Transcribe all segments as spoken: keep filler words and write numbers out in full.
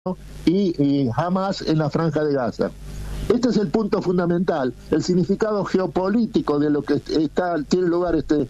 y, y Hamas en la Franja de Gaza. Este es el punto fundamental, el significado geopolítico de lo que está tiene lugar este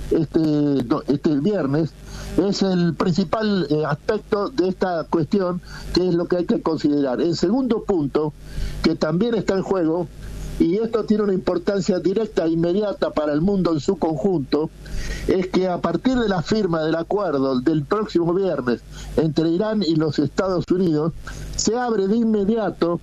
este este viernes es el principal eh, aspecto de esta cuestión, que es lo que hay que considerar. El segundo punto, que también está en juego, y esto tiene una importancia directa e inmediata para el mundo en su conjunto, es que a partir de la firma del acuerdo del próximo viernes entre Irán y los Estados Unidos, se abre de inmediato,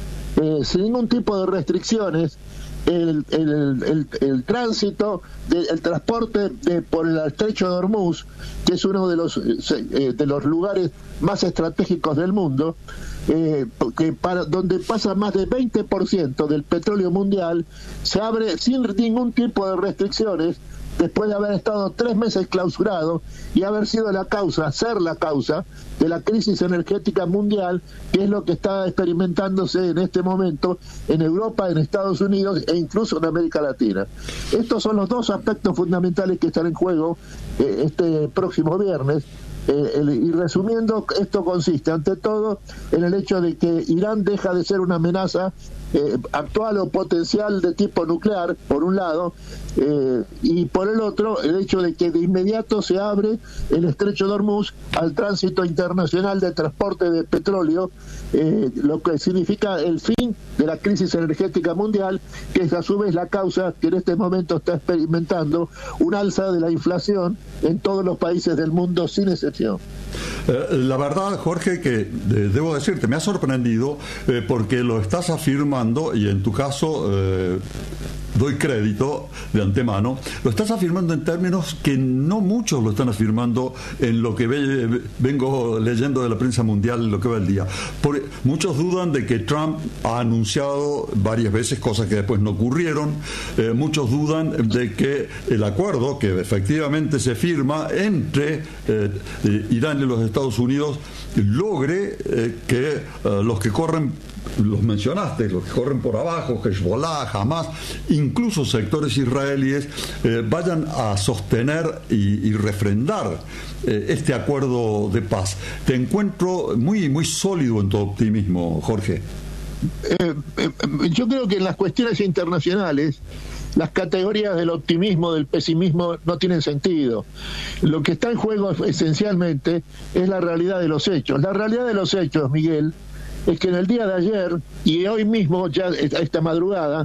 eh, sin ningún tipo de restricciones, el, el, el, el tránsito, de, el transporte de, por el estrecho de Hormuz, que es uno de los, eh, de los lugares más estratégicos del mundo, eh, que para, donde pasa más del veinte por ciento del petróleo mundial, se abre sin ningún tipo de restricciones, después de haber estado tres meses clausurado y haber sido la causa, ser la causa de la crisis energética mundial, que es lo que está experimentándose en este momento en Europa, en Estados Unidos e incluso en América Latina. Estos son los dos aspectos fundamentales que están en juego eh, este próximo viernes. Eh, el, y resumiendo, esto consiste ante todo en el hecho de que Irán deja de ser una amenaza eh, actual o potencial de tipo nuclear, por un lado, eh, y por el otro, el hecho de que de inmediato se abre el estrecho de Hormuz al tránsito internacional de transporte de petróleo, eh, lo que significa el fin de la crisis energética mundial, que es a su vez la causa que en este momento está experimentando un alza de la inflación en todos los países del mundo, sin excepción. Eh, la verdad, Jorge, que eh, debo decirte, me ha sorprendido eh, porque lo estás afirmando, y en tu caso eh, doy crédito de antemano, lo estás afirmando en términos que no muchos lo están afirmando en lo que ve, vengo leyendo de la prensa mundial en lo que va el día. Por, muchos dudan de que Trump ha anunciado varias veces cosas que después no ocurrieron, eh, muchos dudan de que el acuerdo que efectivamente se firma entre eh, Irán y los Estados Unidos logre eh, que eh, los que corren, los mencionaste, los que corren por abajo, Hezbollah, Hamas, incluso sectores israelíes, eh, vayan a sostener y, y refrendar eh, este acuerdo de paz. Te encuentro muy, muy sólido en tu optimismo, Jorge. Eh, eh, yo creo que en las cuestiones internacionales las categorías del optimismo, del pesimismo no tienen sentido. Lo que está en juego esencialmente es la realidad de los hechos. La realidad de los hechos, Miguel, es que en el día de ayer y hoy mismo, ya esta madrugada,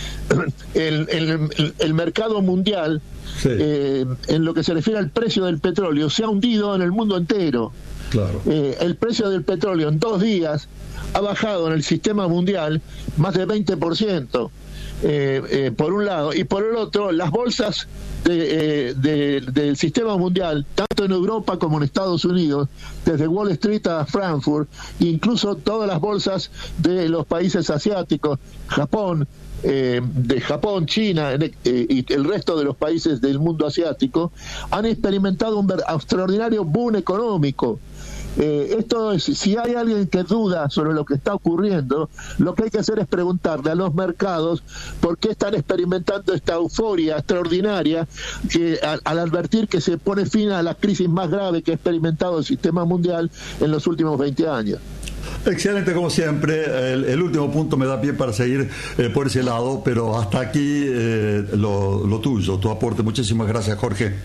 el, el, el mercado mundial, sí. eh, en lo que se refiere al precio del petróleo, se ha hundido en el mundo entero. Claro. Eh, el precio del petróleo en dos días ha bajado en el sistema mundial más del veinte por ciento. Eh, eh, por un lado, y por el otro, las bolsas de, eh, de, del sistema mundial, tanto en Europa como en Estados Unidos, desde Wall Street a Frankfurt, incluso todas las bolsas de los países asiáticos, Japón, eh, de Japón, China eh, y el resto de los países del mundo asiático, han experimentado un extraordinario boom económico. Eh, esto es, si hay alguien que duda sobre lo que está ocurriendo, lo que hay que hacer es preguntarle a los mercados por qué están experimentando esta euforia extraordinaria que a, al advertir que se pone fin a la crisis más grave que ha experimentado el sistema mundial en los últimos veinte años. Excelente, como siempre. El, el último punto me da pie para seguir eh, por ese lado, pero hasta aquí eh, lo, lo tuyo, tu aporte. Muchísimas gracias, Jorge.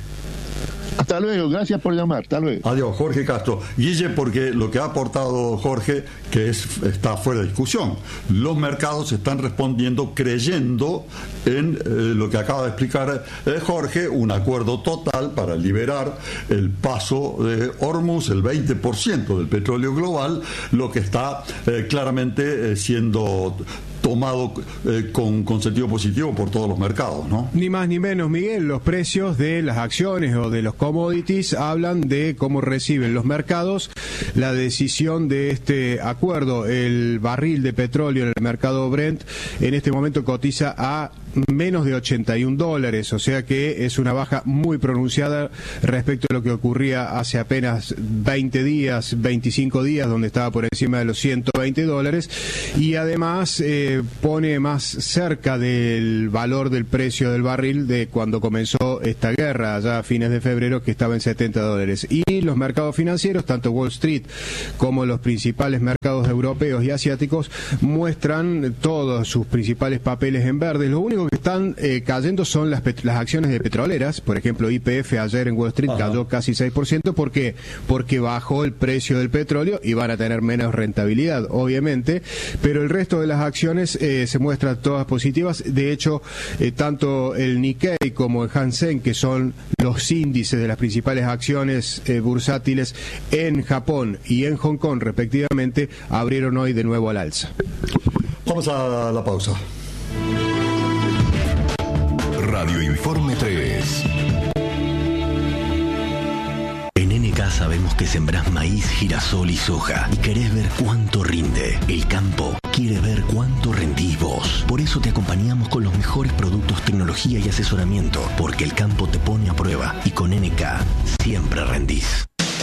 Hasta luego, gracias por llamar, hasta luego. Adiós, Jorge Castro. Guille, porque lo que ha aportado Jorge, que es, está fuera de discusión, los mercados están respondiendo creyendo en eh, lo que acaba de explicar eh, Jorge, un acuerdo total para liberar el paso de Hormuz, el veinte por ciento del petróleo global, lo que está eh, claramente eh, siendo tomado eh, con, con sentido positivo por todos los mercados, ¿no? Ni más ni menos, Miguel, los precios de las acciones o de los commodities hablan de cómo reciben los mercados la decisión de este acuerdo. El barril de petróleo en el mercado Brent en este momento cotiza a menos de ochenta y un dólares, o sea que es una baja muy pronunciada respecto a lo que ocurría hace apenas veinte días, veinticinco días, donde estaba por encima de los ciento veinte dólares, y además eh, pone más cerca del valor del precio del barril de cuando comenzó esta guerra ya a fines de febrero, que estaba en setenta dólares. Y los mercados financieros, tanto Wall Street como los principales mercados europeos y asiáticos, muestran todos sus principales papeles en verde. Lo único que están eh, cayendo son las, las acciones de petroleras. Por ejemplo, Y P F ayer en Wall Street Ajá. cayó casi seis por ciento. ¿Por qué? Porque bajó el precio del petróleo y van a tener menos rentabilidad, obviamente, pero el resto de las acciones eh, se muestran todas positivas. De hecho, eh, tanto el Nikkei como el Hansen, que son los índices de las principales acciones eh, bursátiles en Japón y en Hong Kong, respectivamente, abrieron hoy de nuevo al alza. Vamos a la pausa. Radio Informe tres. Sabemos que sembrás maíz, girasol y soja y querés ver cuánto rinde. El campo quiere ver cuánto rendís vos. Por eso te acompañamos con los mejores productos, tecnología y asesoramiento, porque el campo te pone a prueba y con N K siempre rendís.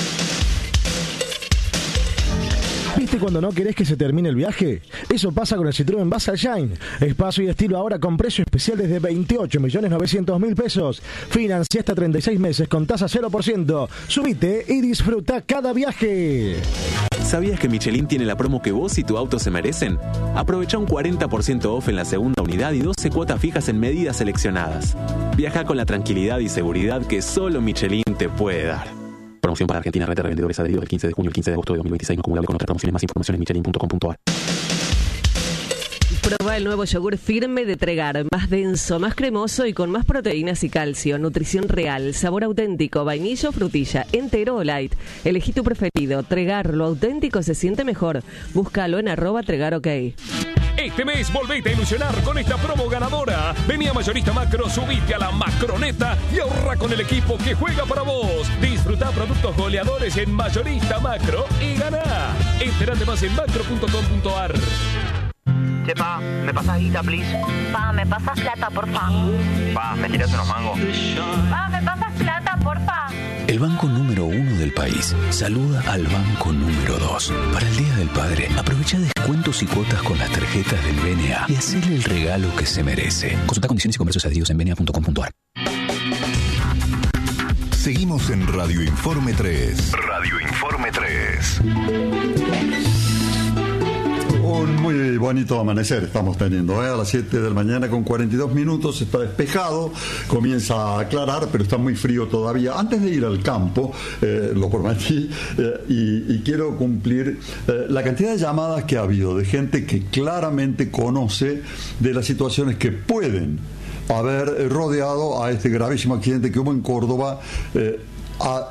¿Viste cuando no querés que se termine el viaje? Eso pasa con el Citroën Basal Shine. Espacio y estilo ahora con precio especial desde veintiocho millones novecientos mil pesos. Financia hasta treinta y seis meses con tasa cero por ciento. Subite y disfruta cada viaje. ¿Sabías que Michelin tiene la promo que vos y tu auto se merecen? Aprovecha un cuarenta por ciento off en la segunda unidad y doce cuotas fijas en medidas seleccionadas. Viaja con la tranquilidad y seguridad que solo Michelin te puede dar. Promoción para Argentina, red de revendedores adheridos del quince de junio al quince de agosto de dos mil veintiséis, no acumulable con otras promociones. Más información en michelin punto com punto a r. Prueba el nuevo yogur firme de Tregar, más denso, más cremoso y con más proteínas y calcio, nutrición real, sabor auténtico, vainilla o frutilla, entero o light. Elegí tu preferido. Tregar, lo auténtico se siente mejor. Búscalo en arroba Tregar OK. Este mes volvete a ilusionar con esta promo ganadora. Vení a Mayorista Macro, subite a la Macroneta y ahorra con el equipo que juega para vos. Disfruta productos goleadores en Mayorista Macro y ganá. Entérate más en macro punto com punto a r. Che, pa, ¿me pasas guita, please? Pa, ¿me pasas plata, porfa? Pa, ¿me tiras unos mangos? Pa, ¿me pasas plata, porfa? El banco número uno del país saluda al banco número dos. Para el Día del Padre, aprovecha descuentos y cuotas con las tarjetas del B N A y hacele el regalo que se merece. Consulta condiciones y comercios adheridos en b n a punto com punto a r. Seguimos en Radio Informe tres. Radio Informe tres. Un muy bonito amanecer estamos teniendo, ¿eh? A las siete de la mañana con cuarenta y dos minutos, está despejado, comienza a aclarar, pero está muy frío todavía. Antes de ir al campo, eh, lo prometí, eh, y, y quiero cumplir eh, la cantidad de llamadas que ha habido de gente que claramente conoce de las situaciones que pueden haber rodeado a este gravísimo accidente que hubo en Córdoba. eh, a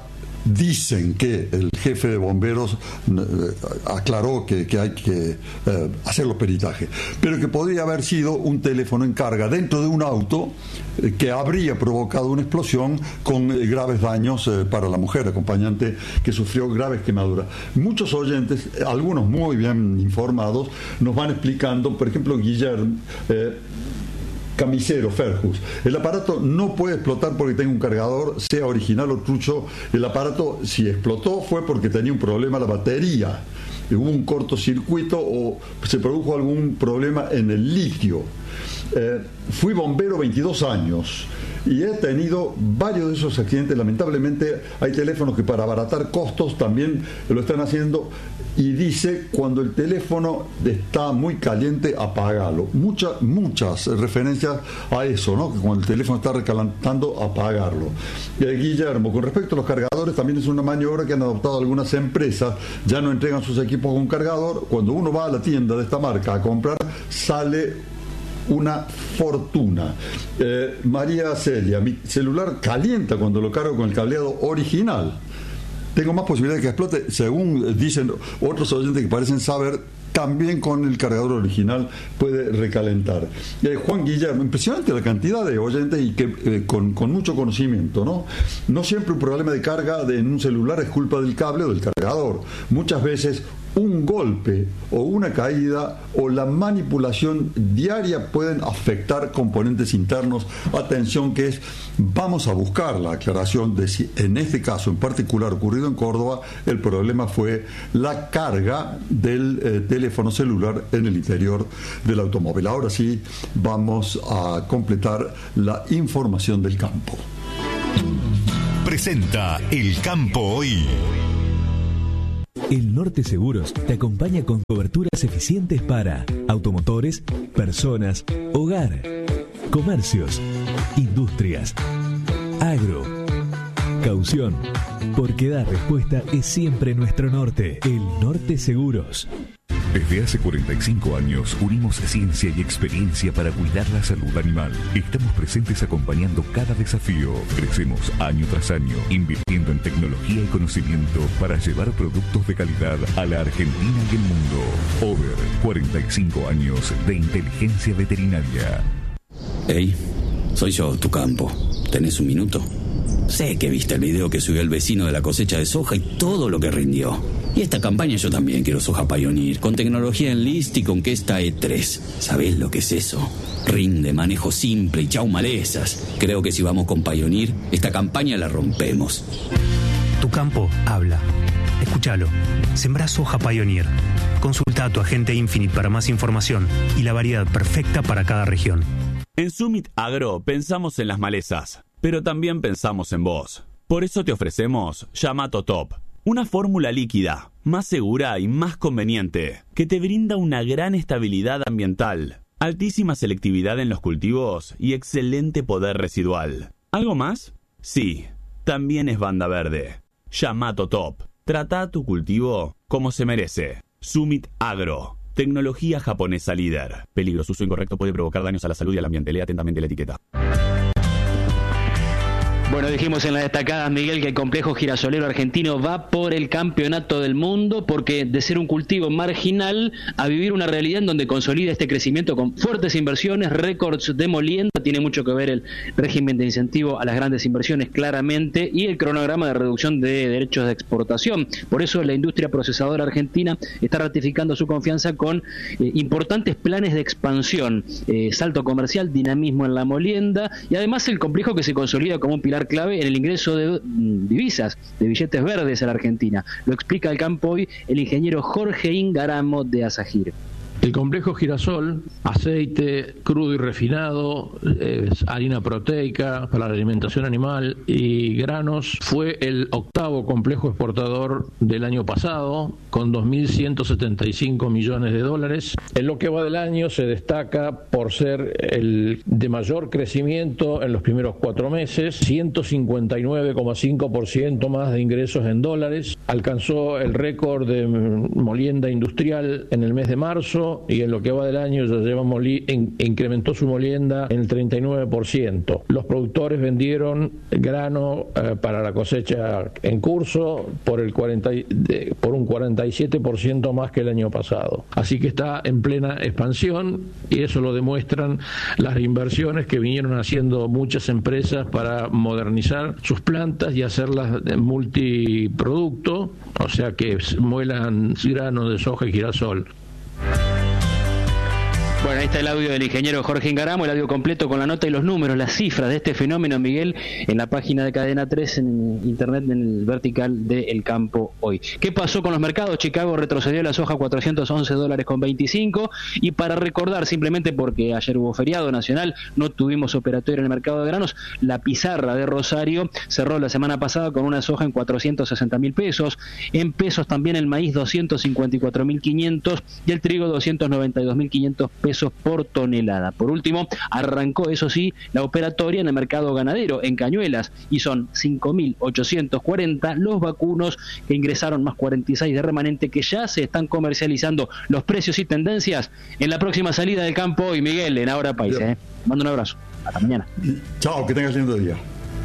Dicen que el jefe de bomberos eh, aclaró que, que hay que eh, hacer los peritajes, pero que podría haber sido un teléfono en carga dentro de un auto eh, que habría provocado una explosión con eh, graves daños eh, para la mujer acompañante, que sufrió graves quemaduras. Muchos oyentes, algunos muy bien informados, nos van explicando, por ejemplo, Guillermo eh, Camisero, Ferjus, el aparato no puede explotar porque tenga un cargador, sea original o trucho. El aparato, si explotó, fue porque tenía un problema la batería, hubo un cortocircuito o se produjo algún problema en el litio. Eh, fui bombero veintidós años y he tenido varios de esos accidentes. Lamentablemente hay teléfonos que para abaratar costos también lo están haciendo, y dice: cuando el teléfono está muy caliente, apágalo. Muchas, muchas referencias a eso, ¿no? Que cuando el teléfono está recalentando, apagarlo. Eh, Guillermo, con respecto a los cargadores, también es una maniobra que han adoptado algunas empresas. Ya no entregan sus equipos con cargador. Cuando uno va a la tienda de esta marca a comprar, sale una fortuna. Eh, María Celia, mi celular calienta cuando lo cargo con el cableado original. Tengo más posibilidades de que explote, según dicen otros oyentes que parecen saber. También con el cargador original puede recalentar. Eh, Juan Guillermo, impresionante la cantidad de oyentes y que eh, con, con mucho conocimiento, ¿no? No siempre un problema de carga de, en un celular es culpa del cable o del cargador. Muchas veces un golpe o una caída o la manipulación diaria pueden afectar componentes internos. Atención, que es, vamos a buscar la aclaración de si en este caso en particular ocurrido en Córdoba, el problema fue la carga del eh, teléfono celular en el interior del automóvil. Ahora sí, vamos a completar la información del campo. presenta El Campo Hoy. El Norte Seguros te acompaña con coberturas eficientes para automotores, personas, hogar, comercios, industrias, agro, caución. Porque dar respuesta es siempre nuestro norte. El Norte Seguros. Desde hace cuarenta y cinco años unimos ciencia y experiencia para cuidar la salud animal. Estamos presentes acompañando cada desafío. Crecemos año tras año, invirtiendo en tecnología y conocimiento para llevar productos de calidad a la Argentina y el mundo. Over, cuarenta y cinco años de inteligencia veterinaria. Hey, soy yo, tu campo. ¿Tenés un minuto? Sé que viste el video que subió el vecino de la cosecha de soja y todo lo que rindió. Y esta campaña yo también quiero Soja Pioneer, con tecnología Enlist y con que esta E tres. ¿Sabés lo que es eso? Rinde, manejo simple y chau malezas. Creo que si vamos con Pioneer, esta campaña la rompemos. Tu campo habla. Escúchalo. Sembrá Soja Pioneer. Consulta a tu agente Infinite para más información y la variedad perfecta para cada región. En Summit Agro pensamos en las malezas, pero también pensamos en vos. Por eso te ofrecemos Yamato Top, una fórmula líquida, más segura y más conveniente, que te brinda una gran estabilidad ambiental, altísima selectividad en los cultivos y excelente poder residual. ¿Algo más? Sí, también es banda verde. Yamato Top. Trata tu cultivo como se merece. Summit Agro. Tecnología japonesa líder. Peligro, su uso incorrecto puede provocar daños a la salud y al ambiente. Lea atentamente la etiqueta. Bueno, dijimos en la destacada, Miguel, que el complejo girasolero argentino va por el campeonato del mundo, porque de ser un cultivo marginal a vivir una realidad en donde consolida este crecimiento con fuertes inversiones, récords de molienda. Tiene mucho que ver el régimen de incentivo a las grandes inversiones, claramente, y el cronograma de reducción de derechos de exportación. Por eso la industria procesadora argentina está ratificando su confianza con eh, importantes planes de expansión, eh, salto comercial, dinamismo en la molienda, y además el complejo que se consolida como un pilar clave en el ingreso de divisas, de billetes verdes a la Argentina. Lo explica el campo hoy el ingeniero Jorge Ingaramo de Asagir. El complejo girasol, aceite crudo y refinado, eh, harina proteica para la alimentación animal y granos, fue el octavo complejo exportador del año pasado, con dos mil ciento setenta y cinco millones de dólares. En lo que va del año se destaca por ser el de mayor crecimiento en los primeros cuatro meses, ciento cincuenta y nueve coma cinco por ciento más de ingresos en dólares. Alcanzó el récord de molienda industrial en el mes de marzo, y en lo que va del año ya lleva moli- en, incrementó su molienda en el treinta y nueve por ciento. Los productores vendieron grano eh, para la cosecha en curso por, el cuarenta, de, por un cuarenta y siete por ciento más que el año pasado. Así que está en plena expansión, y eso lo demuestran las inversiones que vinieron haciendo muchas empresas para modernizar sus plantas y hacerlas de multiproducto, o sea que muelan grano de soja y girasol. Bueno, ahí está el audio del ingeniero Jorge Ingaramo, el audio completo con la nota y los números, las cifras de este fenómeno, Miguel, en la página de Cadena tres, en internet, en el vertical de El Campo Hoy. ¿Qué pasó con los mercados? Chicago retrocedió la soja a cuatrocientos once dólares con veinticinco, y para recordar, simplemente porque ayer hubo feriado nacional, no tuvimos operatorio en el mercado de granos, la pizarra de Rosario cerró la semana pasada con una soja en cuatrocientos sesenta mil pesos, en pesos también el maíz doscientos cincuenta y cuatro mil quinientos y el trigo doscientos noventa y dos mil quinientos pesos por tonelada. Por último, arrancó, eso sí, la operatoria en el mercado ganadero, en Cañuelas, y son cinco mil ochocientos cuarenta los vacunos que ingresaron, más cuarenta y seis de remanente, que ya se están comercializando. Los precios y tendencias en la próxima salida del campo hoy, Miguel, en Ahora País. ¿eh? Mando un abrazo. Hasta mañana. Chao, que tengas lindo día.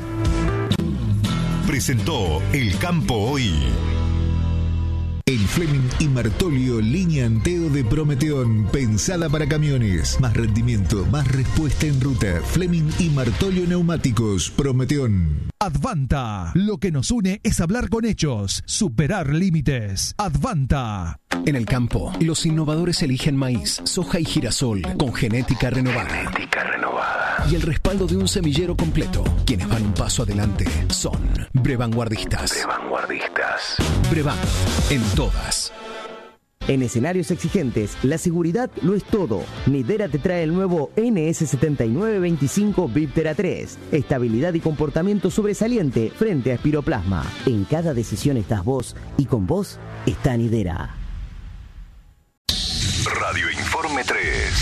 Presentó El Campo Hoy. El Fleming y Martolio línea Anteo de Prometeón, pensada para camiones. Más rendimiento, más respuesta en ruta. Fleming y Martolio Neumáticos, Prometeón. Advanta. Lo que nos une es hablar con hechos, superar límites. Advanta. En el campo, los innovadores eligen maíz, soja y girasol con genética renovada. Genética renovada. Y el respaldo de un semillero completo. Quienes van un paso adelante son Brevanguardistas. Brevanguardistas. Brevan, en todas. En escenarios exigentes, la seguridad lo es todo. Nidera te trae el nuevo N S setenta y nueve veinticinco Viptera tres. Estabilidad y comportamiento sobresaliente frente a espiroplasma. En cada decisión estás vos y con vos está Nidera. Radio Informe tres.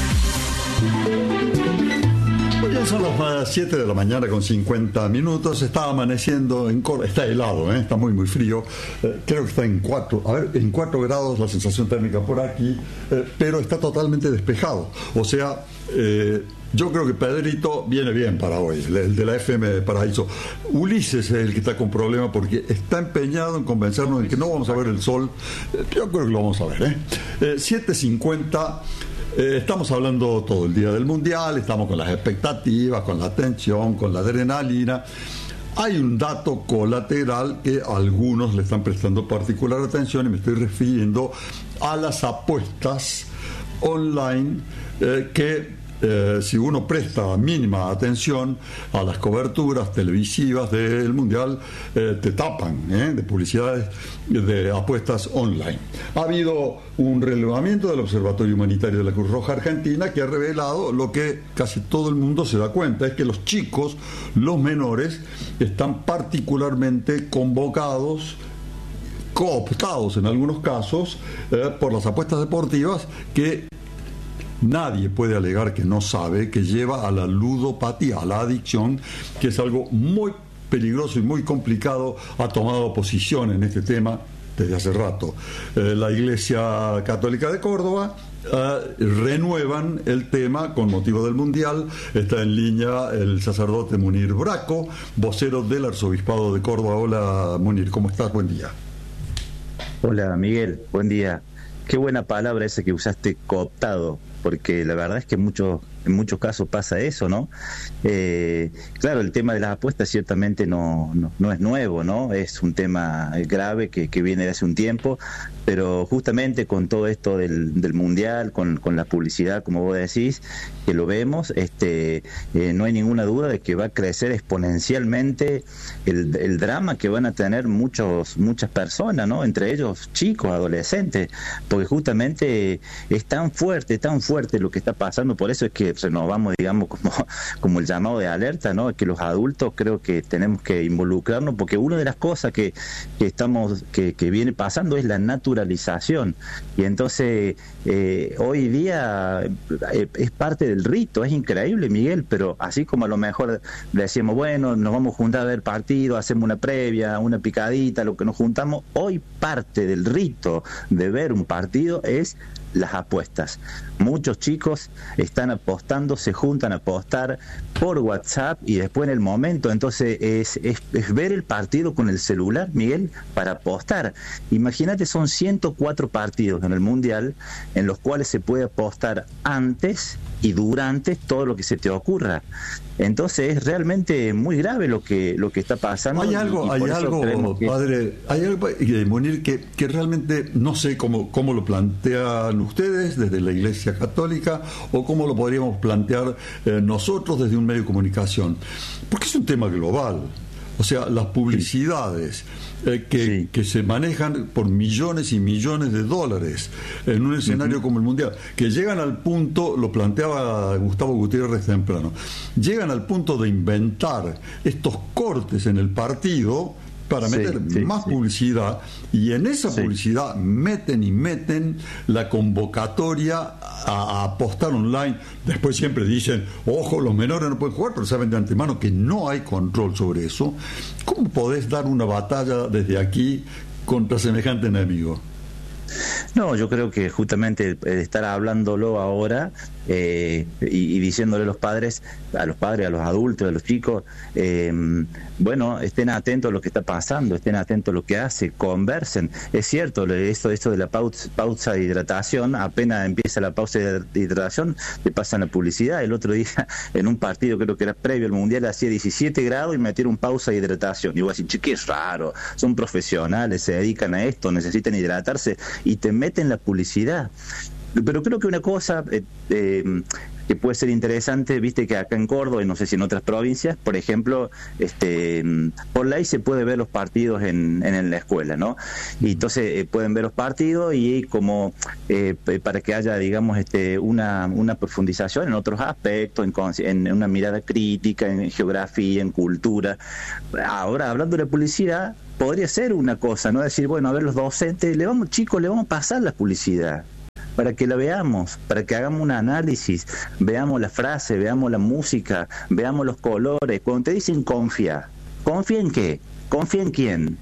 Muy bien, son las siete de la mañana con cincuenta minutos. Está amaneciendo en Córdoba. Está helado, ¿eh? Está muy, muy frío. Eh, creo que está en cuatro, a ver, en cuatro grados la sensación térmica por aquí, eh, pero está totalmente despejado. O sea, eh, yo creo que Pedrito viene bien para hoy, el de la F M de Paraíso. Ulises es el que está con problemas porque está empeñado en convencernos de que no vamos a ver el sol. Eh, yo creo que lo vamos a ver, ¿eh? eh siete cincuenta. Eh, estamos hablando todo el día del Mundial, estamos con las expectativas, con la tensión, con la adrenalina. Hay un dato colateral que algunos le están prestando particular atención y me estoy refiriendo a las apuestas online eh, que Eh, si uno presta mínima atención a las coberturas televisivas del Mundial, eh, te tapan eh, de publicidades de apuestas online. Ha habido un relevamiento del Observatorio Humanitario de la Cruz Roja Argentina que ha revelado lo que casi todo el mundo se da cuenta, es que los chicos, los menores, están particularmente convocados, cooptados en algunos casos, eh, por las apuestas deportivas que nadie puede alegar que no sabe, que lleva a la ludopatía, a la adicción, que es algo muy peligroso y muy complicado. Ha tomado posición en este tema desde hace rato. Eh, la Iglesia Católica de Córdoba eh, renuevan el tema con motivo del Mundial. Está en línea el sacerdote Munir Braco, vocero del Arzobispado de Córdoba. Hola Munir, ¿cómo estás? Buen día. Hola Miguel, buen día. Qué buena palabra esa que usaste, cooptado, porque la verdad es que mucho, en muchos casos pasa eso, ¿no? Eh, claro, el tema de las apuestas ciertamente no, no, no es nuevo, ¿no? Es un tema grave que, que viene de hace un tiempo, pero justamente con todo esto del, del Mundial, con, con la publicidad, como vos decís, que lo vemos, este, eh, no hay ninguna duda de que va a crecer exponencialmente el, el drama que van a tener muchos, muchas personas, ¿no? Entre ellos chicos, adolescentes, porque justamente es tan fuerte, tan fuerte lo que está pasando. Por eso es que renovamos, digamos, como, como el llamado de alerta, ¿no? Que los adultos creo que tenemos que involucrarnos, porque una de las cosas que, que estamos, que, que viene pasando es la naturalización, y entonces eh, hoy día eh, es parte del rito. Es increíble, Miguel, pero así como a lo mejor decíamos, bueno, nos vamos a juntar a ver partido, hacemos una previa, una picadita, lo que nos juntamos, hoy parte del rito de ver un partido es las apuestas. Muchos chicos están apostando, se juntan a apostar por WhatsApp y después en el momento, entonces es, es, es ver el partido con el celular, Miguel, para apostar. Imagínate, son ciento cuatro partidos en el Mundial en los cuales se puede apostar antes y durante todo lo que se te ocurra. Entonces es realmente muy grave lo que lo que está pasando. Hay algo, y, y hay algo, que... padre, hay algo, Munir, que, que realmente no sé cómo, cómo lo plantean ustedes desde la Iglesia Católica o cómo lo podríamos plantear eh, nosotros desde un medio de comunicación, porque es un tema global. O sea, las publicidades eh, que, sí. que se manejan por millones y millones de dólares en un escenario uh-huh. como el Mundial, que llegan al punto, lo planteaba Gustavo Gutiérrez temprano, llegan al punto de inventar estos cortes en el partido para meter sí, sí, más sí. publicidad, y en esa sí. publicidad meten y meten la convocatoria a, a apostar online. Después siempre dicen, ojo, los menores no pueden jugar, pero saben de antemano que no hay control sobre eso. ¿Cómo podés dar una batalla desde aquí contra semejante enemigo? No, yo creo que justamente el estar hablándolo ahora eh, y, y diciéndole a los padres, a los padres, a los adultos, a los chicos, eh, bueno, estén atentos a lo que está pasando, estén atentos a lo que hace, conversen. Es cierto, esto, esto de la pausa, pausa de hidratación, apenas empieza la pausa de hidratación, te pasan la publicidad. El otro día, en un partido, creo que era previo al Mundial, hacía diecisiete grados y metieron pausa de hidratación. Y vos decís, che, qué raro, son profesionales, se dedican a esto, necesitan hidratarse, y te meten la publicidad. Pero creo que una cosa eh, eh, que puede ser interesante, viste que acá en Córdoba y no sé si en otras provincias, por ejemplo, este por ley se puede ver los partidos en, en la escuela, ¿no? Y entonces eh, pueden ver los partidos y como eh, para que haya, digamos, este una, una profundización en otros aspectos, en, en una mirada crítica, en geografía, en cultura. Ahora, hablando de la publicidad, podría ser una cosa, ¿no? Decir, bueno, a ver, los docentes, le vamos, chicos, le vamos a pasar la publicidad para que la veamos, para que hagamos un análisis, veamos la frase, veamos la música, veamos los colores. Cuando te dicen confía, ¿confía en qué? ¿Confía en quién?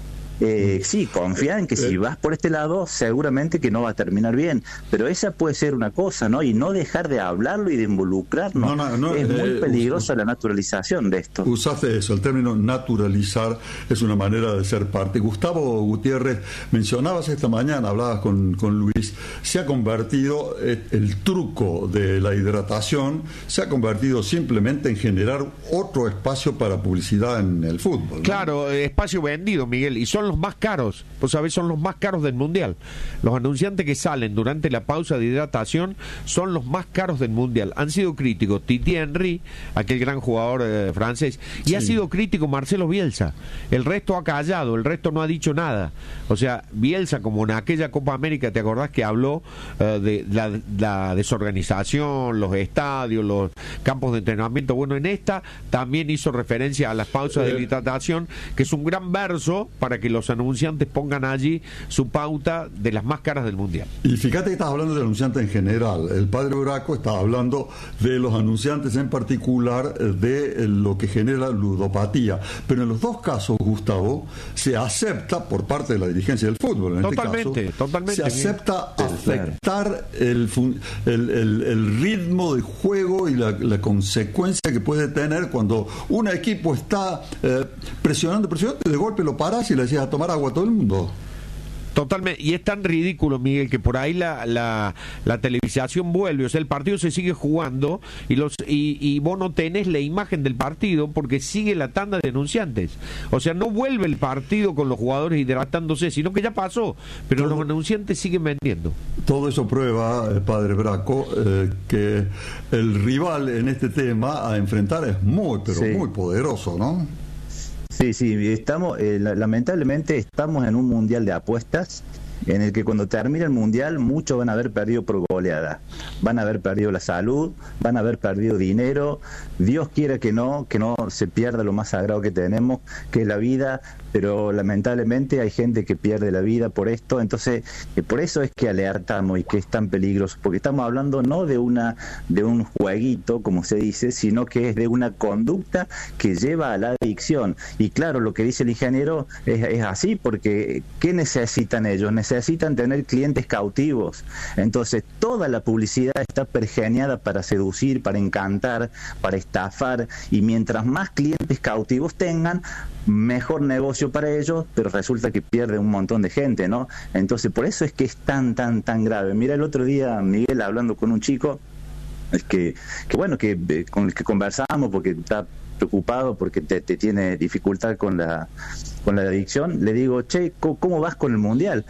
Eh, sí, confía en que si vas por este lado seguramente que no va a terminar bien, pero esa puede ser una cosa, ¿no? Y no dejar de hablarlo y de involucrarnos. No, no, no, es muy eh, peligrosa la naturalización de esto. Usaste eso, el término naturalizar es una manera de ser parte. Gustavo Gutiérrez, mencionabas esta mañana, hablabas con, con Luis, se ha convertido el, el truco de la hidratación, se ha convertido simplemente en generar otro espacio para publicidad en el fútbol, ¿no? Claro, espacio vendido, Miguel, y son los más caros, vos sabés, son los más caros del mundial. Los anunciantes que salen durante la pausa de hidratación son los más caros del mundial. Han sido críticos Titi Henry, aquel gran jugador eh, francés, y sí. ha sido crítico Marcelo Bielsa. El resto ha callado, el resto no ha dicho nada. O sea, Bielsa, como en aquella Copa América, ¿te acordás que habló eh, de la, la desorganización, los estadios, los campos de entrenamiento? Bueno, en esta también hizo referencia a las pausas de hidratación, que es un gran verso para que los los anunciantes pongan allí su pauta de las más caras del mundial. Y fíjate que estás hablando de anunciantes en general. El padre Braco está hablando de los anunciantes en particular, de lo que genera ludopatía. Pero en los dos casos, Gustavo, se acepta por parte de la dirigencia del fútbol, en totalmente, este caso, totalmente, se acepta afectar el, el, el, el ritmo de juego y la, la consecuencia que puede tener cuando un equipo está eh, presionando, presionando, y de golpe lo paras y le decías a tomar agua a todo el mundo. Totalmente, y es tan ridículo, Miguel, que por ahí la, la, la televisación vuelve, o sea, el partido se sigue jugando y los y, y vos no tenés la imagen del partido porque sigue la tanda de anunciantes. O sea, no vuelve el partido con los jugadores hidratándose, sino que ya pasó, pero todo, los anunciantes siguen vendiendo. Todo eso prueba, eh, padre Braco, eh, que el rival en este tema a enfrentar es muy, pero sí. muy poderoso, ¿no? Sí, sí, estamos, eh, lamentablemente estamos en un mundial de apuestas en el que cuando termine el mundial muchos van a haber perdido por goleada, van a haber perdido la salud, van a haber perdido dinero. Dios quiera que no, que no se pierda lo más sagrado que tenemos, que es la vida, pero lamentablemente hay gente que pierde la vida por esto. Entonces, eh, por eso es que alertamos y que es tan peligroso, porque estamos hablando no de una de un jueguito, como se dice, sino que es de una conducta que lleva a la adicción. Y claro, lo que dice el ingeniero es, es así, porque ¿qué necesitan ellos? Necesitan tener clientes cautivos. Entonces, toda la publicidad está pergeñada para seducir, para encantar, para estafar, y mientras más clientes cautivos tengan, mejor negocio para ellos, pero resulta que pierde un montón de gente, ¿no? Entonces, por eso es que es tan, tan, tan grave. Mira, el otro día, Miguel, hablando con un chico, es que, que bueno, que eh, con el que conversamos, porque está preocupado, porque te, te tiene dificultad con la, con la adicción, le digo, che, ¿cómo vas con el Mundial?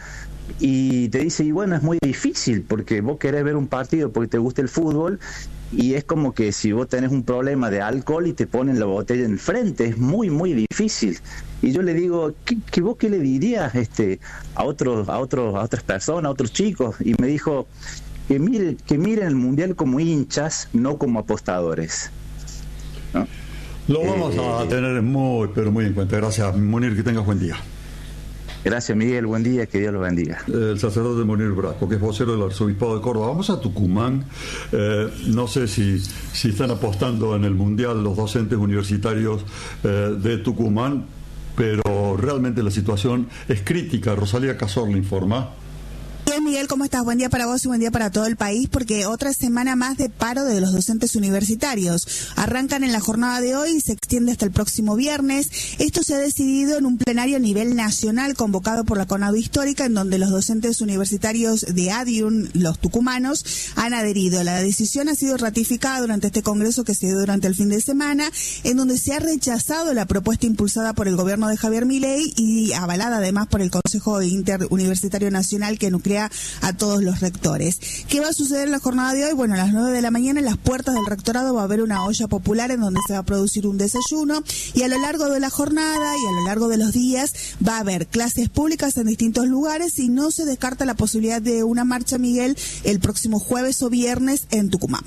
Y te dice, y bueno, es muy difícil, porque vos querés ver un partido porque te gusta el fútbol, y es como que si vos tenés un problema de alcohol y te ponen la botella en frente, es muy, muy difícil. Y yo le digo, ¿qué, qué vos qué le dirías este, a otros, a otros, a otras personas, a otros chicos? Y me dijo que miren, que miren el Mundial como hinchas, no como apostadores, ¿no? Lo vamos eh, a tener muy, pero muy en cuenta. Gracias, Munir, que tengas buen día. Gracias, Miguel, buen día, que Dios los bendiga. El sacerdote Munir Braco, que es vocero del Arzobispado de Córdoba. Vamos a Tucumán. Eh, no sé si, si están apostando en el Mundial los docentes universitarios eh, de Tucumán, pero realmente la situación es crítica. Rosalía Cazorla informa. Bien, Miguel, ¿cómo estás? Buen día para vos y buen día para todo el país, porque otra semana más de paro de los docentes universitarios. Arrancan en la jornada de hoy y se extiende hasta el próximo viernes. Esto se ha decidido en un plenario a nivel nacional convocado por la CONADO Histórica, en donde los docentes universitarios de ADIUN, los tucumanos, han adherido. La decisión ha sido ratificada durante este congreso que se dio durante el fin de semana, en donde se ha rechazado la propuesta impulsada por el gobierno de Javier Milei y avalada además por el Consejo Consejo Interuniversitario Nacional que nuclea a todos los rectores. ¿Qué va a suceder en la jornada de hoy? Bueno, a las nueve de la mañana en las puertas del rectorado va a haber una olla popular en donde se va a producir un desayuno y a lo largo de la jornada y a lo largo de los días va a haber clases públicas en distintos lugares y no se descarta la posibilidad de una marcha, Miguel, el próximo jueves o viernes en Tucumán.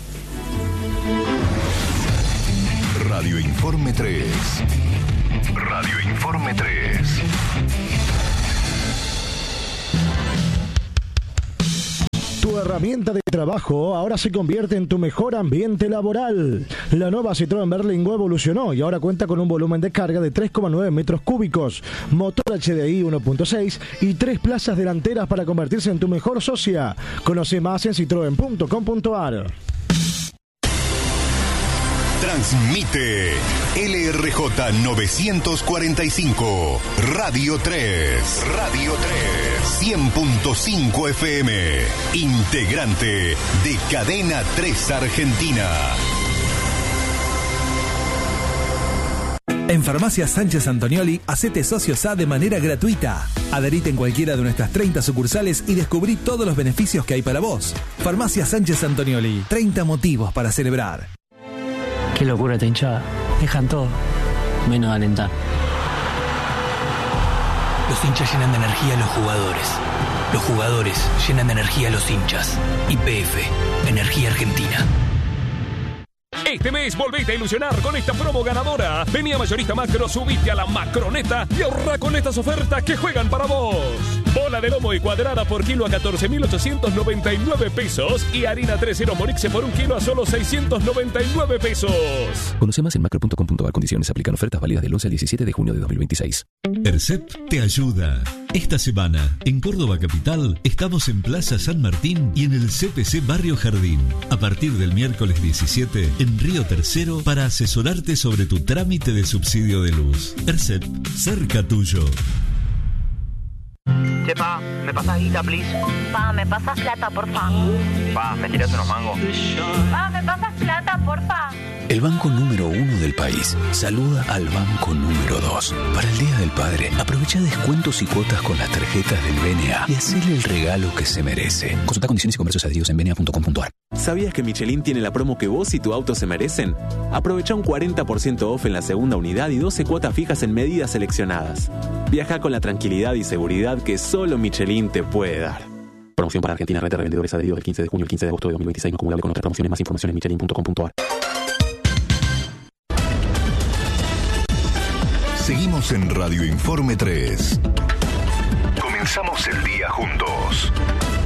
Radio Informe tres. Radio Informe tres. Tu herramienta de trabajo ahora se convierte en tu mejor ambiente laboral. La nueva Citroën Berlingo evolucionó y ahora cuenta con un volumen de carga de tres coma nueve metros cúbicos, motor H D I uno punto seis y tres plazas delanteras para convertirse en tu mejor socia. Conoce más en citroen punto com punto a r. Transmite L R J novecientos cuarenta y cinco, Radio tres, Radio tres, cien punto cinco F M, integrante de Cadena tres Argentina. En Farmacias Sánchez Antonioli, hacete socio S A de manera gratuita. Adherite en cualquiera de nuestras treinta sucursales y descubrí todos los beneficios que hay para vos. Farmacias Sánchez Antonioli, treinta motivos para celebrar. Qué locura esta hinchada. Dejan todo, menos alentar. Los hinchas llenan de energía a los jugadores. Los jugadores llenan de energía a los hinchas. Y P F, Energía Argentina. Este mes volvete a ilusionar con esta promo ganadora. Vení a Mayorista Macro, subite a la Macroneta y ahorra con estas ofertas que juegan para vos. Bola de lomo y cuadrada por kilo a catorce mil ochocientos noventa y nueve pesos y harina tres cero Morixe por un kilo a solo seiscientos noventa y nueve pesos. Conoce más en macro punto com punto a r. Condiciones aplican. Ofertas válidas del once al diecisiete de junio de dos mil veintiséis. ERCEP te ayuda. Esta semana, en Córdoba Capital, estamos en Plaza San Martín y en el C P C Barrio Jardín. A partir del miércoles diecisiete, en Río Tercero, para asesorarte sobre tu trámite de subsidio de luz. ERCEP, cerca tuyo. Che, pa, ¿me pasas guita, please? Pa, ¿me pasas plata, porfa? Pa, ¿me tirás unos mangos? Pa, ¿me pasas plata, porfa? El banco número uno del país saluda al banco número dos. Para el Día del Padre, aprovecha descuentos y cuotas con las tarjetas del B N A y hacele el regalo que se merece. Consulta condiciones y comercios adheridos en b n a punto com punto a r. ¿Sabías que Michelin tiene la promo que vos y tu auto se merecen? Aprovecha un cuarenta por ciento off en la segunda unidad y doce cuotas fijas en medidas seleccionadas. Viaja con la tranquilidad y seguridad que solo Michelin te puede dar. Promoción para Argentina, red de revendedores adheridos del quince de junio al quince de agosto de dos mil veintiséis, no acumulable con otras promociones. Más información en michelin punto com punto a r. Seguimos en Radio Informe tres. Comenzamos el día juntos.